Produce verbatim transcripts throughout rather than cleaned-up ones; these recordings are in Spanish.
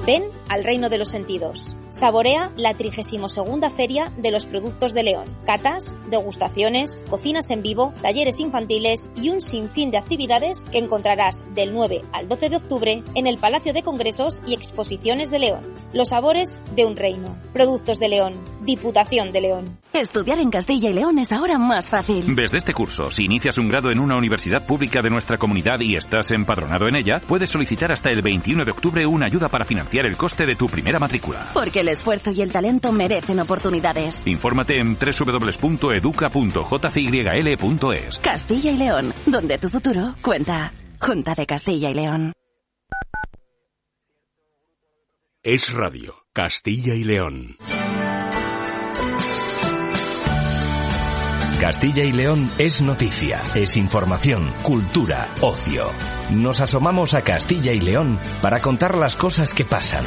Ven al reino de los sentidos. Saborea la trigésima segunda Feria de los Productos de León. Catas, degustaciones, cocinas en vivo, talleres infantiles y un sinfín de actividades que encontrarás del nueve al doce de octubre en el Palacio de Congresos y Exposiciones de León. Los sabores de un reino. Productos de León. Diputación de León. Estudiar en Castilla y León es ahora más fácil. Desde este curso, si inicias un grado en una universidad pública de nuestra comunidad y estás empadronado en ella, puedes solicitar hasta el veintiuno de octubre una ayuda para financiar el coste de tu primera matrícula. Porque el esfuerzo y el talento merecen oportunidades. Infórmate en doble u doble u doble u punto educa punto j c y l punto e s. Castilla y León, donde tu futuro cuenta. Junta de Castilla y León. Es Radio, Castilla y León. Castilla y León es noticia, es información, cultura, ocio. Nos asomamos a Castilla y León para contar las cosas que pasan.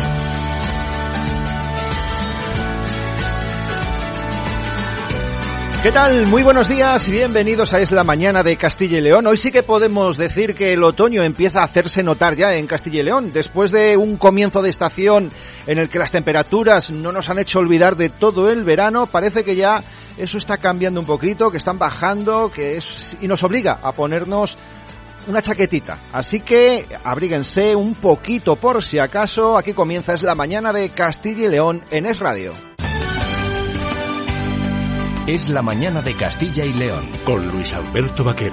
¿Qué tal? Muy buenos días y bienvenidos a Es la Mañana de Castilla y León. Hoy sí que podemos decir que el otoño empieza a hacerse notar ya en Castilla y León. Después de un comienzo de estación en el que las temperaturas no nos han hecho olvidar de todo el verano, parece que ya eso está cambiando un poquito, que están bajando, que es y nos obliga a ponernos una chaquetita. Así que abríguense un poquito por si acaso. Aquí comienza Es la Mañana de Castilla y León en Es Radio. Es la Mañana de Castilla y León con Luis Alberto Vaquero.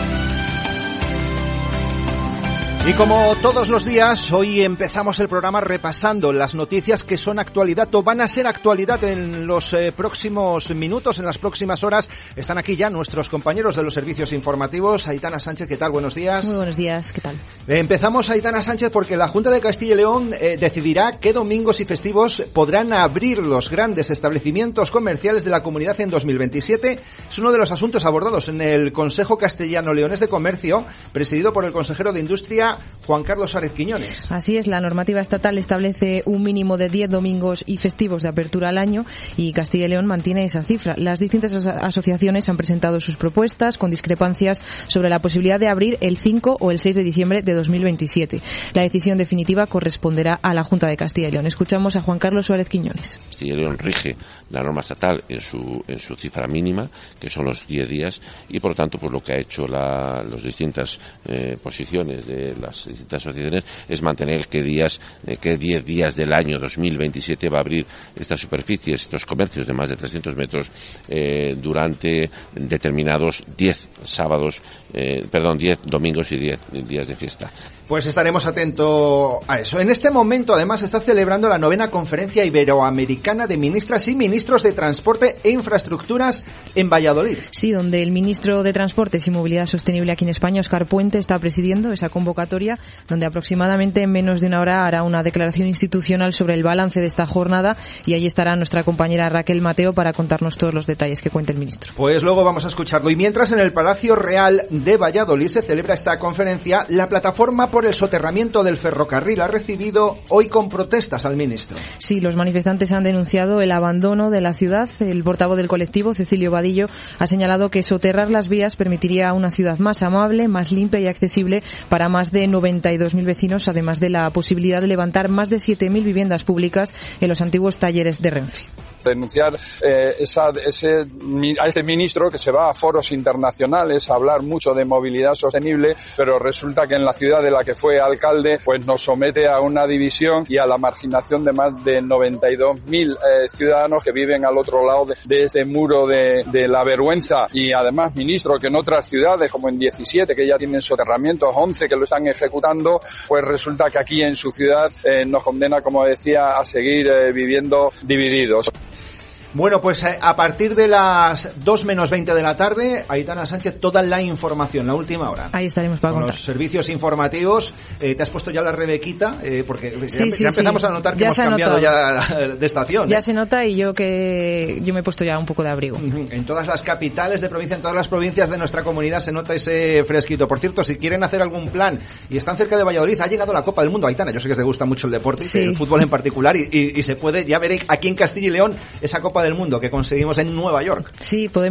Y como todos los días, hoy empezamos el programa repasando las noticias que son actualidad o van a ser actualidad en los eh, próximos minutos, en las próximas horas. Están aquí ya nuestros compañeros de los servicios informativos. Aitana Sánchez, ¿qué tal? Buenos días. Muy buenos días, ¿qué tal? Eh, empezamos, Aitana Sánchez, porque la Junta de Castilla y León eh, decidirá qué domingos y festivos podrán abrir los grandes establecimientos comerciales de la comunidad en dos mil veintisiete. Es uno de los asuntos abordados en el Consejo Castellano-Leonés de Comercio, presidido por el consejero de Industria, Juan Carlos Suárez Quiñones. Así es, la normativa estatal establece un mínimo de diez domingos y festivos de apertura al año y Castilla y León mantiene esa cifra. Las distintas asociaciones han presentado sus propuestas con discrepancias sobre la posibilidad de abrir el cinco o el seis de diciembre de dos mil veintisiete. La decisión definitiva corresponderá a la Junta de Castilla y León. Escuchamos a Juan Carlos Suárez Quiñones. Castilla y León rige la norma estatal en su en su cifra mínima, que son los diez días, y por lo tanto pues lo que ha hecho la, las distintas eh, posiciones de las distintas asociaciones es mantener qué días, eh, qué diez días del año dos mil veintisiete va a abrir estas superficies, estos comercios de más de trescientos metros eh, durante determinados diez sábados, eh, perdón, diez domingos y diez días de fiesta. Pues estaremos atentos a eso. En este momento, además, se está celebrando la novena Conferencia Iberoamericana de Ministras y Ministros de Transporte e Infraestructuras en Valladolid. Sí, donde el ministro de Transportes y Movilidad Sostenible aquí en España, Óscar Puente, está presidiendo esa convocatoria, donde aproximadamente en menos de una hora hará una declaración institucional sobre el balance de esta jornada, y allí estará nuestra compañera Raquel Mateo para contarnos todos los detalles que cuente el ministro. Pues luego vamos a escucharlo. Y mientras, en el Palacio Real de Valladolid se celebra esta conferencia, la plataforma por el soterramiento del ferrocarril ha recibido hoy con protestas al ministro. Sí, los manifestantes han denunciado el abandono de la ciudad. El portavoz del colectivo, Cecilio Vadillo, ha señalado que soterrar las vías permitiría una ciudad más amable, más limpia y accesible para más de noventa y dos mil vecinos, además de la posibilidad de levantar más de siete mil viviendas públicas en los antiguos talleres de Renfe. Denunciar eh, esa, ese, a este ministro que se va a foros internacionales a hablar mucho de movilidad sostenible, pero resulta que en la ciudad de la que fue alcalde pues nos somete a una división y a la marginación de más de noventa y dos mil eh, ciudadanos que viven al otro lado de, de ese muro de, de la vergüenza. Y además, ministro, que en otras ciudades como en diecisiete que ya tienen soterramientos, once que lo están ejecutando, pues resulta que aquí en su ciudad eh, nos condena, como decía, a seguir eh, viviendo divididos. Bueno, pues a partir de las dos menos veinte de la tarde, Aitana Sánchez, toda la información, la última hora. Ahí estaremos para con contar. Los servicios informativos. Eh, ¿Te has puesto ya la Rebequita? Eh, porque sí, ya, sí, ya empezamos sí. a notar que ya hemos cambiado notado. ya de estación. Ya ¿eh? se nota, y yo que yo me he puesto ya un poco de abrigo. En todas las capitales de provincia, en todas las provincias de nuestra comunidad se nota ese fresquito. Por cierto, si quieren hacer algún plan y están cerca de Valladolid, ha llegado la Copa del Mundo. Aitana, yo sé que te gusta mucho el deporte, sí. y el fútbol en particular, y, y, y se puede, ya veré aquí en Castilla y León, esa Copa del Mundo que conseguimos en Nueva York. Sí, podemos